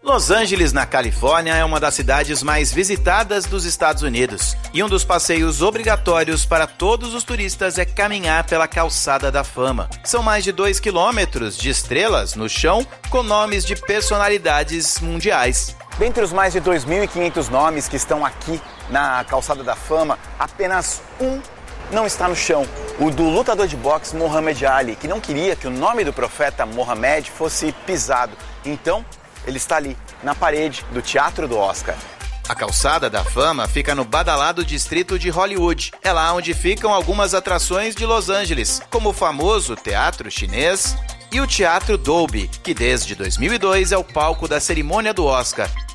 Los Angeles, na Califórnia, é uma das cidades mais visitadas dos Estados Unidos. E um dos passeios obrigatórios para todos os turistas é caminhar pela Calçada da Fama. São mais de 2 quilômetros de estrelas no chão com nomes de personalidades mundiais. Dentre os mais de 2.500 nomes que estão aqui na Calçada da Fama, apenas um não está no chão. O do lutador de boxe Muhammad Ali, que não queria que o nome do profeta Mohammed fosse pisado. Então, ele está ali, na parede do Teatro do Oscar. A Calçada da Fama fica no badalado distrito de Hollywood. É lá onde ficam algumas atrações de Los Angeles, como o famoso Teatro Chinês e o Teatro Dolby, que desde 2002 é o palco da cerimônia do Oscar.